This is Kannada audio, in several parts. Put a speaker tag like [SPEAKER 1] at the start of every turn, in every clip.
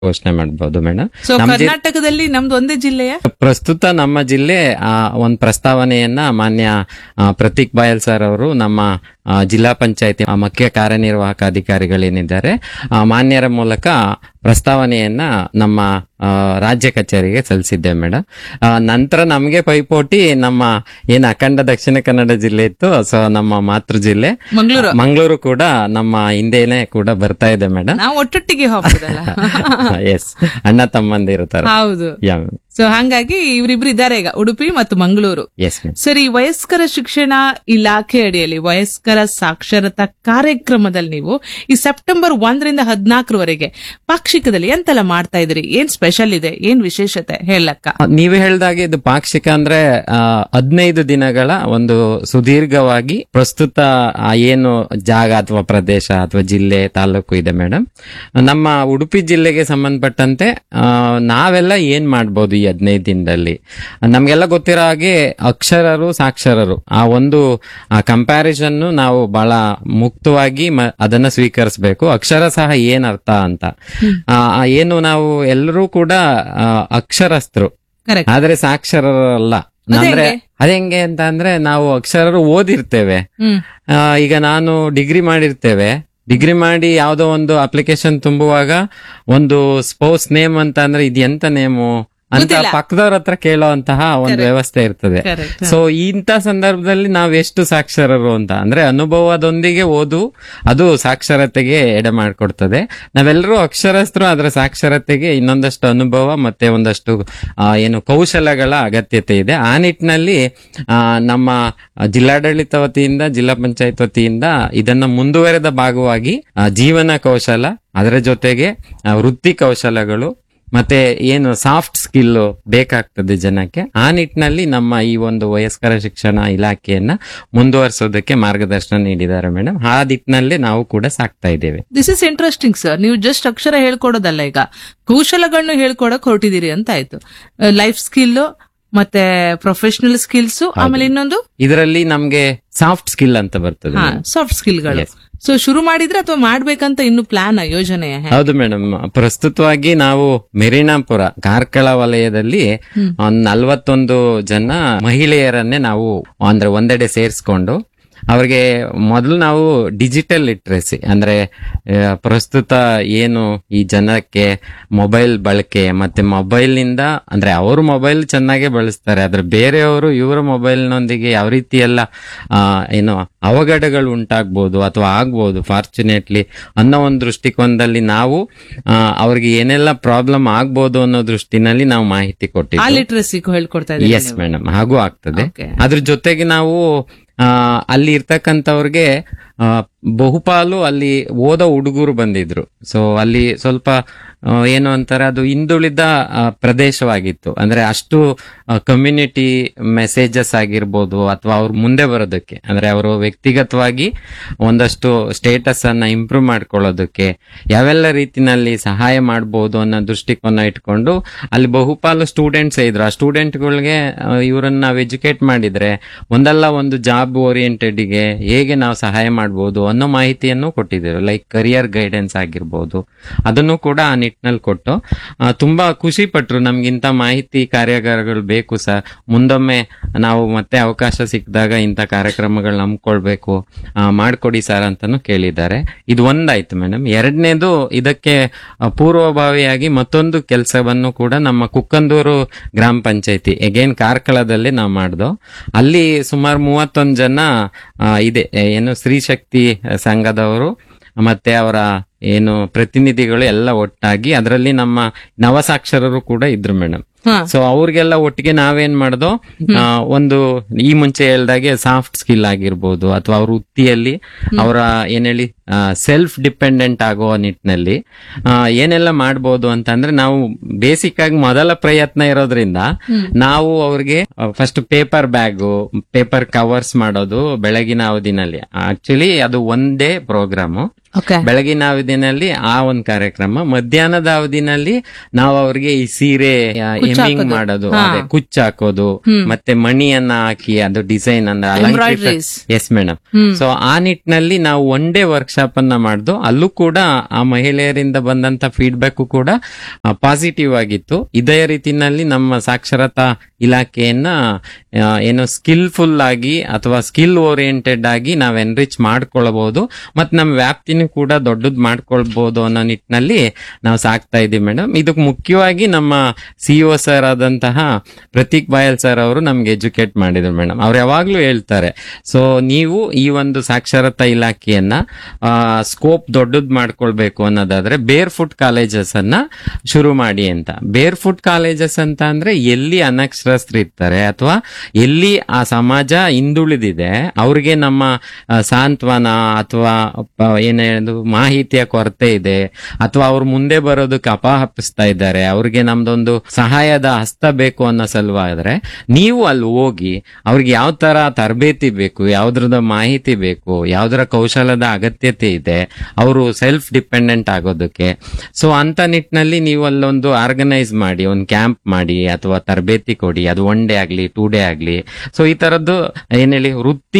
[SPEAKER 1] ಘೋಷಣೆ ಮಾಡಬಹುದು ಮೇಡಮ್.
[SPEAKER 2] ಸೊ ಕರ್ನಾಟಕದಲ್ಲಿ ನಮ್ದು ಒಂದೇ ಜಿಲ್ಲೆಯ
[SPEAKER 1] ಪ್ರಸ್ತುತ ನಮ್ಮ ಜಿಲ್ಲೆ ಒಂದು ಪ್ರಸ್ತಾವನೆಯನ್ನ ಮಾನ್ಯ ಪ್ರತೀಕ್ ಬಾಯಲ್ ಸರ್ ಅವರು ನಮ್ಮ ಜಿಲ್ಲಾ ಪಂಚಾಯತಿ ಮುಖ್ಯ ಕಾರ್ಯನಿರ್ವಾಹಕ ಅಧಿಕಾರಿಗಳೇನಿದ್ದಾರೆ ಮಾನ್ಯರ ಮೂಲಕ ಪ್ರಸ್ತಾವನೆಯನ್ನ ನಮ್ಮ ರಾಜ್ಯ ಕಚೇರಿಗೆ ಸಲ್ಲಿಸಿದ್ದೆ ಮೇಡಮ್. ನಂತರ ನಮಗೆ ಪೈಪೋಟಿ ನಮ್ಮ ಏನು ಅಖಂಡ ದಕ್ಷಿಣ ಕನ್ನಡ ಜಿಲ್ಲೆ ಇತ್ತು, ಸೊ ನಮ್ಮ ಮಾತೃ ಜಿಲ್ಲೆ ಮಂಗಳೂರು ಕೂಡ ನಮ್ಮ ಹಿಂದೆನೆ ಕೂಡ ಬರ್ತಾ ಇದೆ ಮೇಡಮ್.
[SPEAKER 2] ನಾವು ಒಟ್ಟೊಟ್ಟಿಗೆ ಹೋಗ್ಬೋದಲ್ಲ.
[SPEAKER 1] ಎಸ್, ಅಣ್ಣ ತಮ್ಮಂದಿರ್ತಾರೆ.
[SPEAKER 2] ಹೌದು. ಸೊ ಹಾಗಾಗಿ ಇವರಿಬ್ರು ಇದ್ದಾರೆ ಈಗ, ಉಡುಪಿ ಮತ್ತು ಮಂಗಳೂರು. ಸರ್, ಈ ವಯಸ್ಕರ ಶಿಕ್ಷಣ ಇಲಾಖೆ ಅಡಿಯಲ್ಲಿ ವಯಸ್ಕರ ಸಾಕ್ಷರತಾ ಕಾರ್ಯಕ್ರಮದಲ್ಲಿ ನೀವು ಈ ಸೆಪ್ಟೆಂಬರ್ 1ರಿಂದ 14ರವರೆಗೆ ಪಾಕ್ಷಿಕದಲ್ಲಿ ಎಂತೆಲ್ಲ ಮಾಡ್ತಾ ಇದ್ರಿ? ಏನ್ ಸ್ಪೆಷಲ್ ಇದೆ, ಏನ್ ವಿಶೇಷತೆ ಹೇಳಕ್ಕ?
[SPEAKER 1] ನೀವೇ ಹೇಳ್ದಾಗೆ ಇದು ಪಾಕ್ಷಿಕ ಅಂದ್ರೆ 15 ದಿನಗಳ ಒಂದು ಸುದೀರ್ಘವಾಗಿ ಪ್ರಸ್ತುತ ಏನು ಜಾಗ ಅಥವಾ ಪ್ರದೇಶ ಅಥವಾ ಜಿಲ್ಲೆ ತಾಲೂಕು ಇದೆ ಮೇಡಮ್. ನಮ್ಮ ಉಡುಪಿ ಜಿಲ್ಲೆಗೆ ಸಂಬಂಧಪಟ್ಟಂತೆ ನಾವೆಲ್ಲ ಏನ್ ಮಾಡ್ಬೋದು ಈ 15 ದಿನದಲ್ಲಿ? ನಮ್ಗೆಲ್ಲ ಗೊತ್ತಿರೋ ಹಾಗೆ ಅಕ್ಷರರು ಸಾಕ್ಷರರು ಆ ಒಂದು ಕಂಪ್ಯಾರಿಸನ್ ನಾವು ಬಹಳ ಮುಕ್ತವಾಗಿ ಅದನ್ನ ಸ್ವೀಕರಿಸಬೇಕು. ಅಕ್ಷರ ಸಹ ಏನ್ ಅರ್ಥ ಅಂತ, ಏನು ನಾವು ಎಲ್ಲರೂ ಕೂಡ ಅಕ್ಷರಸ್ಥರು ಆದ್ರೆ ಸಾಕ್ಷರರಲ್ಲ. ಅಂದ್ರೆ ಅതെಂಗೆ ಅಂತ ಅಂದ್ರೆ ನಾವು ಅಕ್ಷರರು ಓದಿರ್ತೇವೆ. ಈಗ ನಾನು ಡಿಗ್ರಿ ಮಾಡಿ ಯಾವ್ದೋ ಒಂದು ಅಪ್ಲಿಕೇಶನ್ ತುಂಬುವಾಗ ಒಂದು ಸ್ಪೌಸ್ ನೇಮ್ ಅಂತ ಅಂದ್ರೆ ಇದು ಎಂತ ನೇಮು ಅಂತ ಪಕ್ಕದವ್ರ ಹತ್ರ ಕೇಳೋಂತಹ ಒಂದು ವ್ಯವಸ್ಥೆ ಇರ್ತದೆ. ಸೊ ಇಂಥ ಸಂದರ್ಭದಲ್ಲಿ ನಾವ್ ಎಷ್ಟು ಸಾಕ್ಷರರು ಅಂತ ಅಂದ್ರೆ ಅನುಭವದೊಂದಿಗೆ ಓದು ಅದು ಸಾಕ್ಷರತೆಗೆ ಎಡೆ ಮಾಡ್ಕೊಡ್ತದೆ. ನಾವೆಲ್ಲರೂ ಅಕ್ಷರಸ್ಥರು, ಆದ್ರೆ ಸಾಕ್ಷರತೆಗೆ ಇನ್ನೊಂದಷ್ಟು ಅನುಭವ ಮತ್ತೆ ಒಂದಷ್ಟು ಏನು ಕೌಶಲಗಳ ಅಗತ್ಯತೆ ಇದೆ. ಆ ನಿಟ್ಟಿನಲ್ಲಿ ನಮ್ಮ ಜಿಲ್ಲಾಡಳಿತ ವತಿಯಿಂದ, ಜಿಲ್ಲಾ ಪಂಚಾಯತ್ ವತಿಯಿಂದ ಇದನ್ನ ಮುಂದುವರೆದ ಭಾಗವಾಗಿ ಜೀವನ ಕೌಶಲ, ಅದರ ಜೊತೆಗೆ ವೃತ್ತಿ ಕೌಶಲಗಳು ಮತ್ತೆ ಏನು ಸಾಫ್ಟ್ ಸ್ಕಿಲ್ ಬೇಕಾಗ್ತದೆ ಜನಕ್ಕೆ, ಆ ನಿಟ್ಟಿನಲ್ಲಿ ನಮ್ಮ ಈ ಒಂದು ವಯಸ್ಕರ ಶಿಕ್ಷಣ ಇಲಾಖೆಯನ್ನ ಮುಂದುವರಿಸೋದಕ್ಕೆ ಮಾರ್ಗದರ್ಶನ ನೀಡಿದ್ದಾರೆ ಮೇಡಮ್. ಆ ನಿಟ್ಟಿನಲ್ಲಿ ನಾವು ಕೂಡ ಸಾಕ್ತಾ ಇದ್ದೇವೆ.
[SPEAKER 2] This is interesting sir. ನೀವು ಜಸ್ಟ್ ಅಕ್ಷರ ಹೇಳ್ಕೊಡೋದಲ್ಲ, ಈಗ ಕೌಶಲಗಳನ್ನು ಹೇಳ್ಕೊಡಕ್ ಹೊರಟಿದ್ದೀರಿ ಅಂತ ಆಯ್ತು. ಲೈಫ್ ಸ್ಕಿಲ್ ಮತ್ತೆ ಪ್ರೊಫೆಷನಲ್ ಸ್ಕಿಲ್ಸ್, ಆಮೇಲೆ ಇನ್ನೊಂದು
[SPEAKER 1] ಇದರಲ್ಲಿ ನಮ್ಗೆ ಸಾಫ್ಟ್ ಸ್ಕಿಲ್ ಅಂತ ಬರ್ತದೆ.
[SPEAKER 2] ಸಾಫ್ಟ್ ಸ್ಕಿಲ್ಗಳು. ಸೊ ಶುರು ಮಾಡಿದ್ರೆ ಅಥವಾ ಮಾಡ್ಬೇಕಂತ ಇನ್ನು ಪ್ಲಾನ್ ಯೋಜನೆ?
[SPEAKER 1] ಹೌದು ಮೇಡಮ್. ಪ್ರಸ್ತುತವಾಗಿ ನಾವು ಮೆರಿನಾಪುರ ಕಾರ್ಕಳ ವಲಯದಲ್ಲಿ 41 ಜನ ಮಹಿಳೆಯರನ್ನೇ ನಾವು ಅಂದ್ರೆ ಒಂದೆಡೆ ಸೇರಿಸ್ಕೊಂಡು ಅವ್ರಿಗೆ ಮೊದಲು ನಾವು ಡಿಜಿಟಲ್ ಲಿಟ್ರಸಿ ಅಂದ್ರೆ ಪ್ರಸ್ತುತ ಏನು ಈ ಜನಕ್ಕೆ ಮೊಬೈಲ್ ಬಳಕೆ ಮತ್ತೆ ಮೊಬೈಲ್ ನಿಂದ ಅಂದ್ರೆ ಅವರು ಮೊಬೈಲ್ ಚೆನ್ನಾಗೆ ಬಳಸ್ತಾರೆ, ಆದ್ರೆ ಬೇರೆಯವರು ಇವರ ಮೊಬೈಲ್ನೊಂದಿಗೆ ಯಾವ ರೀತಿ ಎಲ್ಲ ಏನು ಅವಘಡಗಳು ಉಂಟಾಗ್ಬೋದು ಅಥವಾ ಆಗ್ಬೋದು ಫಾರ್ಚುನೇಟ್ಲಿ ಅನ್ನೋ ಒಂದು ದೃಷ್ಟಿಕೋನದಲ್ಲಿ ನಾವು ಅವ್ರಿಗೆ ಏನೆಲ್ಲ ಪ್ರಾಬ್ಲಮ್ ಆಗ್ಬೋದು ಅನ್ನೋ ದೃಷ್ಟಿನಲ್ಲಿ ನಾವು ಮಾಹಿತಿ ಕೊಟ್ಟಿದ್ದೀವಿ. ಎಸ್ ಮೇಡಮ್, ಹಾಗೂ ಆಗ್ತದೆ. ಅದ್ರ ಜೊತೆಗೆ ನಾವು ಅಲ್ಲಿ ಇರ್ತಕ್ಕಂಥವ್ರಿಗೆ ಬಹುಪಾಲು ಅಲ್ಲಿ ಓದೋ ಹುಡುಗರು ಬಂದಿದ್ರು. ಸೊ ಅಲ್ಲಿ ಸ್ವಲ್ಪ ಏನು ಅಂತಾರೆ, ಅದು ಹಿಂದುಳಿದ ಪ್ರದೇಶವಾಗಿತ್ತು. ಅಂದ್ರೆ ಅಷ್ಟು ಕಮ್ಯುನಿಟಿ ಮೆಸೇಜಸ್ ಆಗಿರ್ಬೋದು ಅಥವಾ ಅವ್ರು ಮುಂದೆ ಬರೋದಕ್ಕೆ ಅಂದ್ರೆ ಅವರು ವ್ಯಕ್ತಿಗತವಾಗಿ ಒಂದಷ್ಟು ಸ್ಟೇಟಸ್ ಅನ್ನ ಇಂಪ್ರೂವ್ ಮಾಡ್ಕೊಳ್ಳೋದಕ್ಕೆ ಯಾವೆಲ್ಲ ರೀತಿನಲ್ಲಿ ಸಹಾಯ ಮಾಡ್ಬೋದು ಅನ್ನೋ ದೃಷ್ಟಿಕೋನ ಇಟ್ಕೊಂಡು ಅಲ್ಲಿ ಬಹುಪಾಲು ಸ್ಟೂಡೆಂಟ್ಸ್ ಇದ್ರು. ಆ ಸ್ಟೂಡೆಂಟ್ಗಳಿಗೆ ಇವರನ್ನ ನಾವು ಎಜುಕೇಟ್ ಮಾಡಿದ್ರೆ ಒಂದಲ್ಲ ಒಂದು ಜಾಬ್ ಓರಿಯೆಂಟೆಡ್ ಗೆ ಹೇಗೆ ನಾವು ಸಹಾಯ ಮಾಡ್ಬೋದು ಅನ್ನೋ ಮಾಹಿತಿಯನ್ನು ಕೊಟ್ಟಿದ್ದೇವೆ. ಲೈಕ್ ಕರಿಯರ್ ಗೈಡೆನ್ಸ್ ಆಗಿರ್ಬೋದು, ಅದನ್ನು ಕೂಡ ಆ ನಿಟ್ಟಿನಲ್ಲಿ ಕೊಟ್ಟು ತುಂಬಾ ಖುಷಿ ಪಟ್ರು. ನಮ್ಗಿಂತ ಮಾಹಿತಿ ಕಾರ್ಯಾಗಾರಗಳು ಬೇಕು ಸರ್, ಮುಂದೊಮ್ಮೆ ನಾವು ಮತ್ತೆ ಅವಕಾಶ ಸಿಕ್ಕಿದಾಗ ಇಂಥ ಕಾರ್ಯಕ್ರಮಗಳನ್ನ ಹಮ್ಮಿಕೊಳ್ಬೇಕು, ಮಾಡ್ಕೊಡಿ ಸರ್ ಅಂತಾನು ಕೇಳಿದ್ದಾರೆ. ಇದು ಒಂದಾಯ್ತು ಮೇಡಮ್. ಎರಡನೇದು, ಇದಕ್ಕೆ ಪೂರ್ವಭಾವಿಯಾಗಿ ಮತ್ತೊಂದು ಕೆಲಸವನ್ನು ಕೂಡ ನಮ್ಮ ಕುಕ್ಕಂದೂರು ಗ್ರಾಮ ಪಂಚಾಯತಿ ಅಗೇನ್ ಕಾರ್ಕಳದಲ್ಲಿ ನಾವು ಮಾಡ್ದೋ. ಅಲ್ಲಿ ಸುಮಾರು 31 ಜನ ಇದೆ ಏನು ಸ್ತ್ರೀಶಕ್ತಿ ಸಂಘದವರು ಮತ್ತೆ ಅವರ ಏನು ಪ್ರತಿನಿಧಿಗಳು ಎಲ್ಲ ಒಟ್ಟಾಗಿ, ಅದರಲ್ಲಿ ನಮ್ಮ ನವಸಾಕ್ಷರರು ಕೂಡ ಇದ್ರು ಮೇಡಮ್. ಸೊ ಅವ್ರಿಗೆಲ್ಲ ಒಟ್ಟಿಗೆ ನಾವೇನ್ ಮಾಡ್ದೋ, ಒಂದು ಈ ಮುಂಚೆ ಹೇಳ್ದಾಗೆ ಸಾಫ್ಟ್ ಸ್ಕಿಲ್ ಆಗಿರ್ಬೋದು ಅಥವಾ ಅವ್ರ ವೃತ್ತಿಯಲ್ಲಿ ಅವರ ಏನ್ ಹೇಳಿ ಸೆಲ್ಫ್ ಡಿಪೆಂಡೆಂಟ್ ಆಗೋ ನಿಟ್ಟಿನಲ್ಲಿ ಏನೆಲ್ಲ ಮಾಡ್ಬೋದು ಅಂತಂದ್ರೆ, ನಾವು ಬೇಸಿಕ್ ಆಗಿ ಮೊದಲ ಪ್ರಯತ್ನ ಇರೋದ್ರಿಂದ ನಾವು ಅವ್ರಿಗೆ first paper bag, paper covers ಮಾಡೋದು ಬೆಳಗಿನ ಅವಧಿನಲ್ಲಿ. ಆಕ್ಚುಲಿ ಅದು ಒಂದೇ ಪ್ರೋಗ್ರಾಮು.
[SPEAKER 2] ಓಕೆ.
[SPEAKER 1] ಬೆಳಗಿನ ಅವಧಿನಲ್ಲಿ ಆ ಒಂದು ಕಾರ್ಯಕ್ರಮ, ಮಧ್ಯಾಹ್ನದ ಅವಧಿನಲ್ಲಿ ನಾವು ಅವ್ರಿಗೆ ಈ ಸೀರೆ ಎಮ್ಮಿಂಗ್ ಮಾಡೋದು, ಅದೇ ಕುಚ್ಚ ಹಾಕೋದು, ಮತ್ತೆ ಮಣಿಯನ್ನ ಹಾಕಿ ಅದು ಡಿಸೈನ್ ಅಂದ್ರೆ ಅಲಂಕೃತ. Yes madam. ಸೊ ಆ ನಿಟ್ಟಿನಲ್ಲಿ ನಾವು ಒನ್ ಡೇ ವರ್ಕ್ಶಾಪ್ ಅನ್ನ ಮಾಡ್ದು, ಅಲ್ಲೂ ಕೂಡ ಆ ಮಹಿಳೆಯರಿಂದ ಬಂದಂತ ಫೀಡ್ಬ್ಯಾಕ್ ಕೂಡ ಪಾಸಿಟಿವ್ ಆಗಿತ್ತು. ಇದೇ ರೀತಿನಲ್ಲಿ ನಮ್ಮ ಸಾಕ್ಷರತಾ ಇಲಾಖೆಯನ್ನ ಏನೋ ಸ್ಕಿಲ್ಫುಲ್ ಆಗಿ ಅಥವಾ ಸ್ಕಿಲ್ ಓರಿಯೆಂಟೆಡ್ ಆಗಿ ನಾವು ಎನ್ರಿಚ್ ಮಾಡ್ಕೊಳ್ಬಹುದು, ಮತ್ತೆ ನಮ್ಮ ವ್ಯಾಪ್ತಿನೂ ಕೂಡ ದೊಡ್ಡದ್ ಮಾಡ್ಕೊಳ್ಬಹುದು ಅನ್ನೋ ನಿಟ್ಟಿನಲ್ಲಿ ನಾವು ಸಾಕ್ತಾ ಇದೀವಿ ಮೇಡಮ್. ಇದಕ್ಕೆ ಮುಖ್ಯವಾಗಿ ನಮ್ಮ ಸಿಇಒ ಸರ್ ಆದಂತಹ ಪ್ರತೀಕ್ ಬಾಯಲ್ ಸರ್ ಅವರು ನಮ್ಗೆ ಎಜುಕೇಟ್ ಮಾಡಿದ್ರು ಮೇಡಮ್. ಅವ್ರು ಯಾವಾಗ್ಲೂ ಹೇಳ್ತಾರೆ, ಸೊ ನೀವು ಈ ಒಂದು ಸಾಕ್ಷರತಾ ಇಲಾಖೆಯನ್ನ ಸ್ಕೋಪ್ ದೊಡ್ಡದ್ ಮಾಡ್ಕೊಳ್ಬೇಕು ಅನ್ನೋದಾದ್ರೆ ಬೇರ್ ಫುಟ್ ಕಾಲೇಜಸ್ ಅನ್ನ ಶುರು ಮಾಡಿ ಅಂತ. ಬೇರ್ ಫುಟ್ ಕಾಲೇಜಸ್ ಅಂತ ಅಂದ್ರೆ ಎಲ್ಲಿ ಅನಕ್ಷರಸ್ಥರಿರ್ತಾರೆ ಅಥವಾ ಎಲ್ಲಿ ಆ ಸಮಾಜ ಹಿಂದುಳಿದಿದೆ ಅವ್ರಿಗೆ ನಮ್ಮ ಸಾಂತ್ವನ ಅಥವಾ ಏನೇನು ಮಾಹಿತಿಯ ಕೊರತೆ ಇದೆ ಅಥವಾ ಅವ್ರು ಮುಂದೆ ಬರೋದಕ್ಕೆ ಅಪಹಪಿಸ್ತಾ ಇದ್ದಾರೆ, ಅವ್ರಿಗೆ ನಮ್ದೊಂದು ಸಹಾಯದ ಹಸ್ತ ಬೇಕು ಅನ್ನೋ ಸಲುವಾದ್ರೆ ನೀವು ಅಲ್ಲಿ ಹೋಗಿ ಅವ್ರಿಗೆ ಯಾವ ತರ ತರಬೇತಿ ಬೇಕು, ಯಾವ್ದ್ರದ ಮಾಹಿತಿ ಬೇಕು, ಯಾವ್ದರ ಕೌಶಲದ ಅಗತ್ಯತೆ ಇದೆ, ಅವರು ಸೆಲ್ಫ್ ಡಿಪೆಂಡೆಂಟ್ ಆಗೋದಕ್ಕೆ. ಸೊ ಅಂತ ನಿಟ್ಟಿನಲ್ಲಿ ನೀವು ಅಲ್ಲೊಂದು ಆರ್ಗನೈಸ್ ಮಾಡಿ, ಒಂದು ಕ್ಯಾಂಪ್ ಮಾಡಿ ಅಥವಾ ತರಬೇತಿ ಕೊಡಿ, ಅದು 1 ಡೇ ಆಗ್ಲಿ 2 ಡೇ ಆಗ್ಲಿ. ಸೊ ಈ ತರದ್ದು ಏನ್ ಹೇಳಿ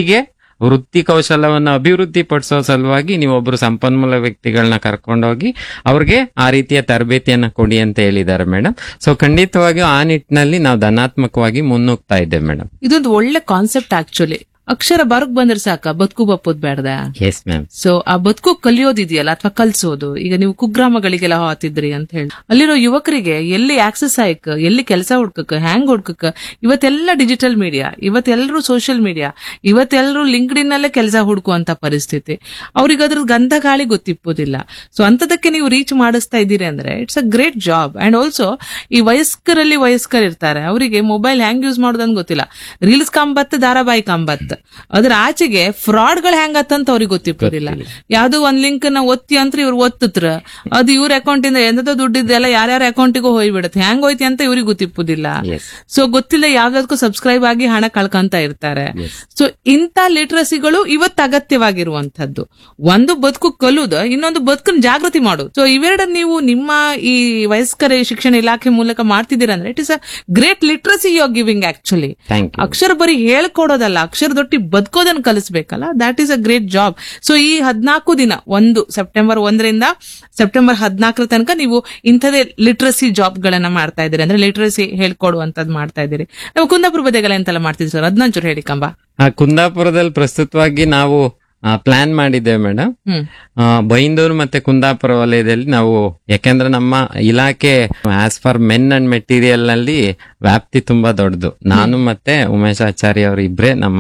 [SPEAKER 1] ವೃತ್ತಿ ಕೌಶಲವನ್ನು ಅಭಿವೃದ್ಧಿ ಪಡಿಸೋ ಸಲುವಾಗಿ ನೀವೊಬ್ರು ಸಂಪನ್ಮೂಲ ವ್ಯಕ್ತಿಗಳನ್ನ ಕರ್ಕೊಂಡೋಗಿ ಅವ್ರಿಗೆ ಆ ರೀತಿಯ ತರಬೇತಿಯನ್ನ ಕೊಡಿ ಅಂತ ಹೇಳಿದ್ದಾರೆ ಮೇಡಮ್. ಸೊ ಖಂಡಿತವಾಗಿಯೂ ಆ ನಿಟ್ಟಿನಲ್ಲಿ ನಾವು ಧನಾತ್ಮಕವಾಗಿ ಮುನ್ನುಗ್ತಾ ಇದ್ದೇವೆ ಮೇಡಮ್.
[SPEAKER 2] ಇದೊಂದು ಒಳ್ಳೆ ಕಾನ್ಸೆಪ್ಟ್ ಆಕ್ಚುಲಿ. ಅಕ್ಷರ ಬರಕ್ ಬಂದ್ರೆ ಸಾಕ, ಬದುಕು ಬಪ್ಪೋದ್ ಬೇಡ್ದ.
[SPEAKER 1] Yes ma'am.
[SPEAKER 2] ಸೊ ಆ ಬದುಕು ಕಲಿಯೋದಿದೆಯಲ್ಲ ಅಥವಾ ಕಲ್ಸೋದು, ಈಗ ನೀವು ಕುಗ್ರಾಮಗಳಿಗೆಲ್ಲ ಹೋಗ್ತಿದ್ರಿ ಅಂತ ಹೇಳಿ ಅಲ್ಲಿರೋ ಯುವಕರಿಗೆ ಎಲ್ಲಿ ಆಕ್ಸೆಸ್ ಆಯ್ಕ, ಎಲ್ಲಿ ಕೆಲಸ ಹುಡ್ಕಕ್, ಹ್ಯಾಂಗ್ ಹುಡ್ಕಕ್, ಇವತ್ತೆಲ್ಲ digital media, ಇವತ್ತೆಲ್ಲರೂ social media, ಇವತ್ತೆಲ್ಲರೂ linked ಇನ್ ಅಲ್ಲೇ ಕೆಲಸ ಹುಡುಕುವಂತ ಪರಿಸ್ಥಿತಿ. ಅವ್ರಿಗೆ ಅದ್ರ ಗಂಧ ಗಾಳಿ ಗೊತ್ತಿಪ್ಪೋದಿಲ್ಲ. ಸೊ ಅಂತದಕ್ಕೆ ನೀವು ರೀಚ್ ಮಾಡಿಸ್ತಾ ಇದ್ದೀರಿ ಅಂದ್ರೆ it's a great job. And also ಈ ವಯಸ್ಕರು ಇರ್ತಾರೆ, ಅವರಿಗೆ ಮೊಬೈಲ್ ಹ್ಯಾಂಗ್ ಯೂಸ್ ಮಾಡೋದಂತ ಗೊತ್ತಿಲ್ಲ. ರೀಲ್ಸ್ ಕಂಬತ್, ಧಾರಾವಾಹಿ ಕಂಬತ್, ಅದ್ರ ಆಚೆಗೆ ಫ್ರಾಡ್ ಗಳು ಹೆಂಗತ್ತಂತ ಅವ್ರಿಗೆ ಗೊತ್ತಿರೋದಿಲ್ಲ. ಯಾವ್ದೋ ಒಂದ್ ಲಿಂಕ್ ನ ಒತ್ತಿ ಅಂತ ಇವ್ರು ಒತ್ತತ್ರ ಅದು ಇವ್ರ ಅಕೌಂಟ್ ಇಂದ ಎಂತ ದುಡ್ಡಿದ್ದೆಲ್ಲ ಯಾರ್ಯಾರ ಅಕೌಂಟಿಗೂ ಹೋಗ್ಬಿಡುತ್ತೆ, ಹೆಂಗ್ ಹೋಯ್ತಿ ಅಂತ ಇವ್ರಿಗೆ ಗೊತ್ತಿಪ್ಪುದಿಲ್ಲ. ಸೊ ಗೊತ್ತಿಲ್ಲ ಯಾವ್ದಕ್ಕೂ ಸಬ್ಸ್ಕ್ರೈಬ್ ಆಗಿ ಹಣ ಕಳ್ಕೊಂತ ಇರ್ತಾರೆ. ಸೊ ಇಂಥ ಲಿಟ್ರಸಿಗಳು ಇವತ್ತು ಅಗತ್ಯವಾಗಿರುವಂತದ್ದು. ಒಂದು ಬದುಕು ಕಲುದು, ಇನ್ನೊಂದು ಬದುಕನ್ನ ಜಾಗೃತಿ ಮಾಡೋದು. ಸೊ ಇವೆರಡನ್ನ ನೀವು ನಿಮ್ಮ ಈ ವಯಸ್ಕರ ಶಿಕ್ಷಣ ಇಲಾಖೆ ಮೂಲಕ ಮಾಡ್ತಿದ್ದೀರಾ ಅಂದ್ರೆ it is a great literacy you are giving actually. ಅಕ್ಷರ ಬರೀ ಹೇಳ್ಕೊಡೋದಲ್ಲ, ಅಕ್ಷರದೊಟ್ಟಿ ಬದುಕೋದನ್ನ ಕಲಿಸ್ಬೇಕಲ್ಲ, that is a great job. So ಈ 14 ದಿನ, ಸೆಪ್ಟೆಂಬರ್ 1ರಿಂದ ಸೆಪ್ಟೆಂಬರ್ 14 ತನಕ ನೀವು ಇಂಥದೇ ಲಿಟ್ರಸಿ ಜಾಬ್ ಗಳನ್ನ ಮಾಡ್ತಾ ಇದ್ದೀರಿ, ಅಂದ್ರೆ ಲಿಟ್ರಸಿ ಹೇಳ್ಕೊಡುವಂತದ್ದು ಮಾಡ್ತಾ ಇದ್ದೀರಿ. ನಾವು ಕುಂದಾಪುರ ಬದಿಗೆಲ್ಲ ಎಂತೆಲ್ಲ ಮಾಡ್ತಿದ್ವಿ ಸರ್, ಅದನ್ನೊಂಚೂರು ಹೇಳಿ ಕಂಬ.
[SPEAKER 1] ಕುಂದಾಪುರದಲ್ಲಿ ಪ್ರಸ್ತುತವಾಗಿ ನಾವು ಪ್ಲಾನ್ ಮಾಡಿದ್ದೇವೆ ಮೇಡಮ್. ಬೈಂದೂರು ಮತ್ತೆ ಕುಂದಾಪುರ ವಲಯದಲ್ಲಿ ನಾವು, ಯಾಕೆಂದ್ರೆ ನಮ್ಮ ಇಲಾಖೆ as for men and material ನಲ್ಲಿ ವ್ಯಾಪ್ತಿ ತುಂಬಾ ದೊಡ್ಡದು. ನಾನು ಮತ್ತೆ ಉಮೇಶ್ ಆಚಾರ್ಯ ಅವರು ಇಬ್ರೇ ನಮ್ಮ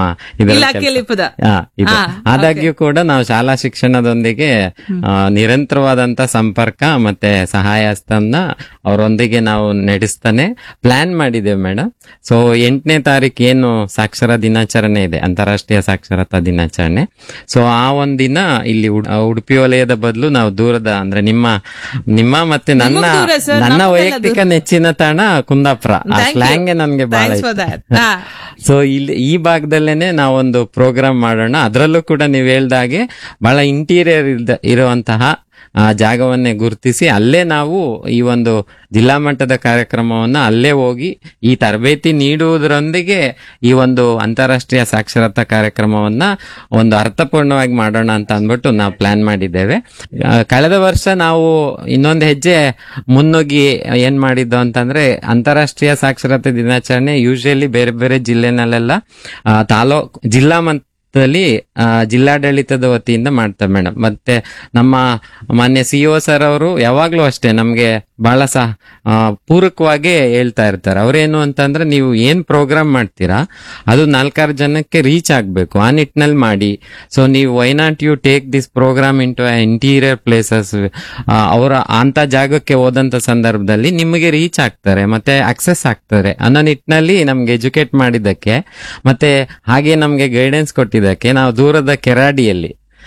[SPEAKER 1] ಆದಾಗ್ಯೂ ಕೂಡ ನಾವು ಶಾಲಾ ಶಿಕ್ಷಣದೊಂದಿಗೆ ನಿರಂತರವಾದಂತ ಸಂಪರ್ಕ ಮತ್ತೆ ಸಹಾಯ ಹಸ್ತನ ಅವರೊಂದಿಗೆ ನಾವು ನಡೆಸ್ತಾನೆ ಪ್ಲಾನ್ ಮಾಡಿದ್ದೇವೆ ಮೇಡಮ್. ಸೊ 8ನೇ ತಾರೀಕು ಏನು ಸಾಕ್ಷರ ದಿನಾಚರಣೆ ಇದೆ, ಅಂತಾರಾಷ್ಟ್ರೀಯ ಸಾಕ್ಷರತಾ ದಿನಾಚರಣೆ. ಸೊ ಆ ಒಂದಿನ ಇಲ್ಲಿ ಉಡುಪಿ ವಲಯದ ಬದಲು ನಾವು ದೂರದ, ಅಂದ್ರೆ ನಿಮ್ಮ ಮತ್ತೆ ನನ್ನ ವೈಯಕ್ತಿಕ ನೆಚ್ಚಿನ ತಾಣ ಕುಂದಾಪುರ. ಆ ಸ್ಲ್ಯಾಂಗ್ ನನ್ಗೆ ಬಹಳ ಇಷ್ಟ. ಸೊ ಇಲ್ಲಿ ಈ ಭಾಗದಲ್ಲೇನೆ ನಾವೊಂದು ಪ್ರೋಗ್ರಾಮ್ ಮಾಡೋಣ. ಅದರಲ್ಲೂ ಕೂಡ ನೀವು ಹೇಳ್ದಾಗೆ ಬಹಳ ಇಂಟೀರಿಯರ್ ಇರುವಂತಹ ಜಾಗವನ್ನೇ ಗುರುತಿಸಿ ಅಲ್ಲೇ ನಾವು ಈ ಒಂದು ಜಿಲ್ಲಾ ಮಟ್ಟದ ಕಾರ್ಯಕ್ರಮವನ್ನ ಅಲ್ಲೇ ಹೋಗಿ ಈ ತರಬೇತಿ ನೀಡುವುದರೊಂದಿಗೆ ಈ ಒಂದು ಅಂತಾರಾಷ್ಟ್ರೀಯ ಸಾಕ್ಷರತಾ ಕಾರ್ಯಕ್ರಮವನ್ನ ಒಂದು ಅರ್ಥಪೂರ್ಣವಾಗಿ ಮಾಡೋಣ ಅಂತ ಅಂದ್ಬಿಟ್ಟು ನಾವು ಪ್ಲಾನ್ ಮಾಡಿದ್ದೇವೆ. ಕಳೆದ ವರ್ಷ ನಾವು ಇನ್ನೊಂದು ಹೆಜ್ಜೆ ಮುನ್ನುಗ್ಗಿ ಏನ್ ಮಾಡಿದ್ದು ಅಂತಂದ್ರೆ, ಅಂತಾರಾಷ್ಟ್ರೀಯ ಸಾಕ್ಷರತೆ ದಿನಾಚರಣೆ ಯೂಶಲಿ ಬೇರೆ ಬೇರೆ ಜಿಲ್ಲೆನಲ್ಲೆಲ್ಲ ಜಿಲ್ಲಾ ಜಿಲ್ಲಾಡಳಿತದ ವತಿಯಿಂದ ಮಾಡ್ತಾರೆ ಮೇಡಮ್. ಮತ್ತೆ ನಮ್ಮ ಮಾನ್ಯ ಸಿಇಒ ಸರ್ ಅವರು ಯಾವಾಗ್ಲೂ ಅಷ್ಟೇ ನಮ್ಗೆ ಬಹಳ ಪೂರಕವಾಗಿ ಹೇಳ್ತಾ ಇರ್ತಾರೆ. ಅವ್ರೇನು ಅಂತಂದ್ರೆ, ನೀವು ಏನ್ ಪ್ರೋಗ್ರಾಮ್ ಮಾಡ್ತೀರಾ ಅದು 4-6 ಜನಕ್ಕೆ ರೀಚ್ ಆಗ್ಬೇಕು, ಆ ನಿಟ್ಟಿನಲ್ಲಿ ಮಾಡಿ. ಸೊ ನೀವು why not you take this program into interior places, ಅವರ ಅಂತ ಜಾಗಕ್ಕೆ ಹೋದಂತ ಸಂದರ್ಭದಲ್ಲಿ ನಿಮಗೆ ರೀಚ್ ಆಗ್ತಾರೆ ಮತ್ತೆ ಅಕ್ಸೆಸ್ ಆಗ್ತಾರೆ ಅನ್ನೋ ನಿಟ್ಟಿನಲ್ಲಿ ನಮ್ಗೆ ಎಜುಕೇಟ್ ಮಾಡಿದ್ದಕ್ಕೆ ಮತ್ತೆ ಹಾಗೆ ನಮ್ಗೆ ಗೈಡೆನ್ಸ್ ಕೊಟ್ಟಿದ್ದಕ್ಕೆ ನಾವು ದೂರದ ಕೆರಾಡಿಯಲ್ಲಿ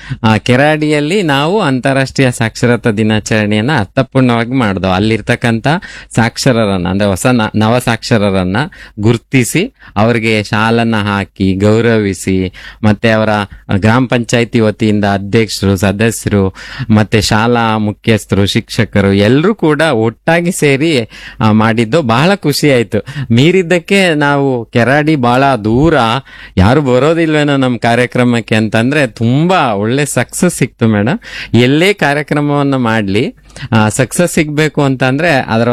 [SPEAKER 1] ಕೆರಾಡಿಯಲ್ಲಿ ನಾವು ಅಂತಾರಾಷ್ಟ್ರೀಯ ಸಾಕ್ಷರತಾ ದಿನಾಚರಣೆಯನ್ನ ಅರ್ಥಪೂರ್ಣವಾಗಿ ಮಾಡಿದ್ವು. ಅಲ್ಲಿರ್ತಕ್ಕಂಥ ಸಾಕ್ಷರರನ್ನ ಅಂದ್ರೆ ಹೊಸ ನವ ಸಾಕ್ಷರರನ್ನ ಗುರ್ತಿಸಿ ಅವರಿಗೆ ಶಾಲನ್ನ ಹಾಕಿ ಗೌರವಿಸಿ, ಮತ್ತೆ ಅವರ ಗ್ರಾಮ ಪಂಚಾಯತಿ ವತಿಯಿಂದ ಅಧ್ಯಕ್ಷರು, ಸದಸ್ಯರು, ಮತ್ತೆ ಶಾಲಾ ಮುಖ್ಯಸ್ಥರು, ಶಿಕ್ಷಕರು ಎಲ್ಲರೂ ಕೂಡ ಒಟ್ಟಾಗಿ ಸೇರಿ ಮಾಡಿದ್ದು ಬಹಳ ಖುಷಿ ಆಯ್ತು. ಮೀರಿದ್ದಕ್ಕೆ ನಾವು ಕೆರಾಡಿ ಬಹಳ ದೂರ, ಯಾರು ಬರೋದಿಲ್ವೇನೋ ನಮ್ಮ ಕಾರ್ಯಕ್ರಮಕ್ಕೆ ಅಂತಂದ್ರೆ ತುಂಬಾ ಒಳ್ಳೆ ಸಕ್ಸಸ್ ಸಿಕ್ತು ಮೇಡಮ್. ಎಲ್ಲೇ ಕಾರ್ಯಕ್ರಮವನ್ನು ಮಾಡ್ಲಿ ಸಕ್ಸಸ್ ಸಿಗ್ಬೇಕು ಅಂತಂದ್ರೆ ಅದರ